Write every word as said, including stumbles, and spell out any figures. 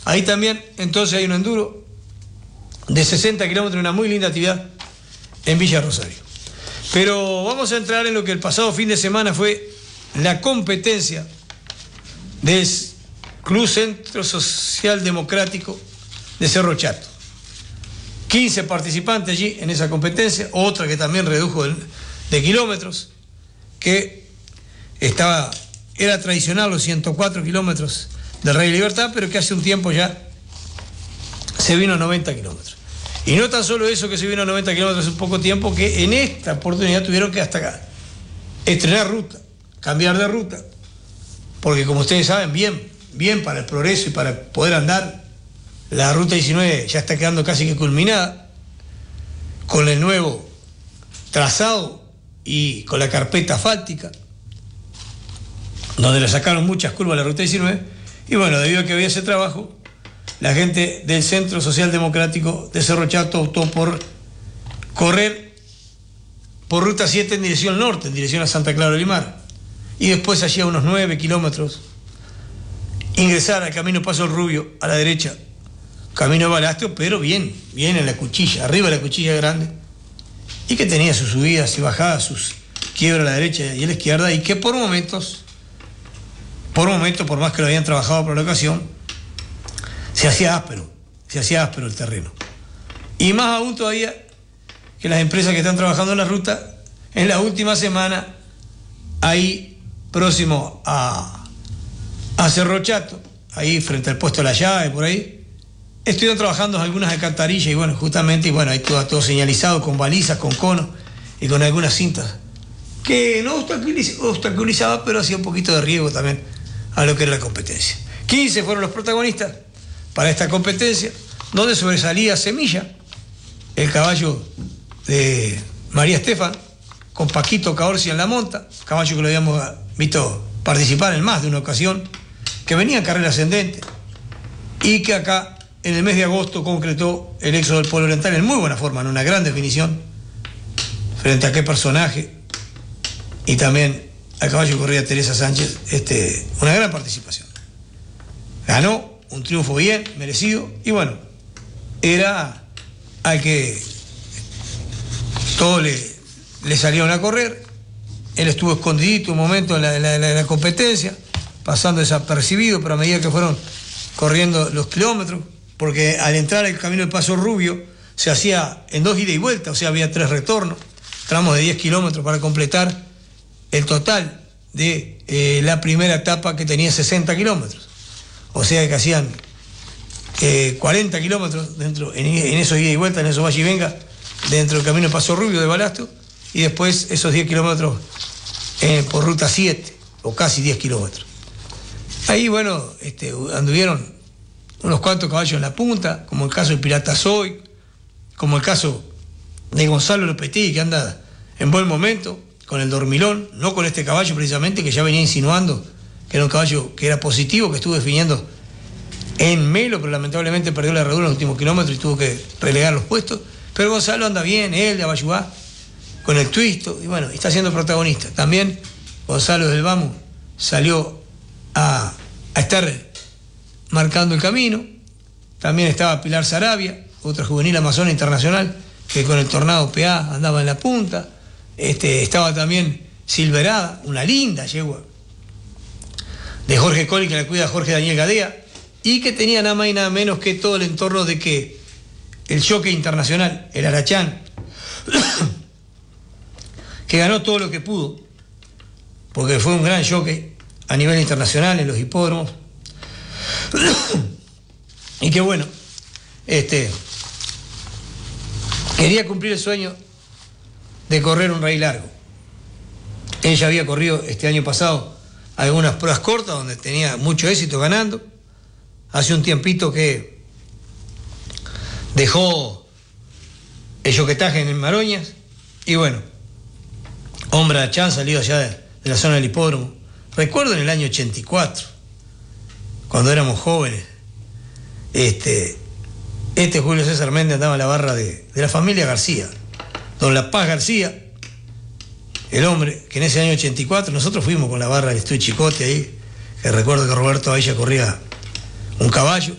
Ahí también, entonces, hay un enduro de sesenta kilómetros, una muy linda actividad en Villa Rosario. Pero vamos a entrar en lo que el pasado fin de semana fue la competencia del Club Centro Social Democrático de Cerro Chato. quince participantes allí en esa competencia, otra que también redujo de, de kilómetros, que estaba, era tradicional los ciento cuatro kilómetros del Rey Libertad, pero que hace un tiempo ya se vino a noventa kilómetros. Y no tan solo eso, que se vino a noventa kilómetros hace un poco tiempo, que en esta oportunidad tuvieron que hasta acá estrenar ruta, cambiar de ruta, porque como ustedes saben, bien, bien para el progreso y para poder andar, la ruta diecinueve ya está quedando casi que culminada, con el nuevo trazado y con la carpeta asfáltica, donde le sacaron muchas curvas a la ruta diecinueve, y bueno, debido a que había ese trabajo, la gente del Centro Social Democrático de Cerro Chato optó por correr por ruta siete en dirección norte, en dirección a Santa Clara de Limar, y después allí a unos nueve kilómetros ingresar al camino Paso del Rubio a la derecha, camino de Balastro, pero bien, bien en la cuchilla, arriba de la cuchilla grande, y que tenía sus subidas y bajadas, sus quiebras a la derecha y a la izquierda, y que por momentos, por momentos, por más que lo habían trabajado por la ocasión, se hacía áspero, se hacía áspero el terreno. Y más aún todavía que las empresas que están trabajando en la ruta, en la última semana, ahí próximo a, a Cerro Chato, ahí frente al puesto de la llave, por ahí, estuvieron trabajando algunas alcantarillas y bueno, justamente, y bueno, ahí todo, todo señalizado con balizas, con conos y con algunas cintas, que no obstaculizaba, pero hacía un poquito de riesgo también a lo que era la competencia. quince fueron los protagonistas para esta competencia, donde sobresalía Semilla, el caballo de María Estefan, con Paquito Caorsi en la monta, caballo que lo habíamos visto participar en más de una ocasión, que venía en carrera ascendente, y que acá en el mes de agosto concretó el éxodo del Polo Oriental en muy buena forma, en una gran definición, frente a qué personaje, y también al caballo que corría Teresa Sánchez, este, una gran participación. Ganó un triunfo bien, merecido, y bueno, era al que todos le, le salieron a correr. Él estuvo escondidito un momento en la, en la, en la competencia, pasando desapercibido, pero a medida que fueron corriendo los kilómetros, porque al entrar al camino del Paso Rubio se hacía en dos ida y vuelta, o sea, había tres retornos, tramos de diez kilómetros para completar el total de eh, la primera etapa, que tenía sesenta kilómetros. O sea que hacían eh, cuarenta kilómetros dentro, en, en esos ida y vuelta, en esos vaya y venga, dentro del camino de Paso Rubio de Balastro, y después esos diez kilómetros eh, por ruta siete, o casi diez kilómetros. Ahí, bueno, este, anduvieron unos cuantos caballos en la punta, como el caso de Pirata Soy, como el caso de Gonzalo Lopetegui, que anda en buen momento, con el Dormilón, no con este caballo precisamente, que ya venía insinuando que era un caballo que era positivo, que estuvo definiendo en Melo, pero lamentablemente perdió la herradura en los últimos kilómetros y tuvo que relegar los puestos. Pero Gonzalo anda bien, él de Abayubá, con el Twisto, y bueno, está siendo protagonista. También Gonzalo del Vamos salió a, a estar marcando el camino. También estaba Pilar Sarabia, otra juvenil amazona internacional, que con el Tornado P A andaba en la punta. Este, estaba también Silverada, una linda yegua de Jorge Colli, que la cuida Jorge Daniel Gadea, y que tenía nada más y nada menos que todo el entorno de que el Jockey Internacional, el Arachán, que ganó todo lo que pudo, porque fue un gran jockey a nivel internacional en los hipódromos, y que bueno, este, quería cumplir el sueño de correr un rey largo. Ella había corrido este año pasado algunas pruebas cortas donde tenía mucho éxito ganando. Hace un tiempito que dejó el yoquetaje en Maroñas, y bueno, hombre Arachán salido allá de, de la zona del hipódromo. Recuerdo en el año ochenta y cuatro, cuando éramos jóvenes, este, este Julio César Méndez andaba en la barra de, de la familia García, don La Paz García, el hombre que en ese año ochenta y cuatro nosotros fuimos con la barra del Estudio Chicote ahí, que recuerdo que Roberto Ailla corría un caballo,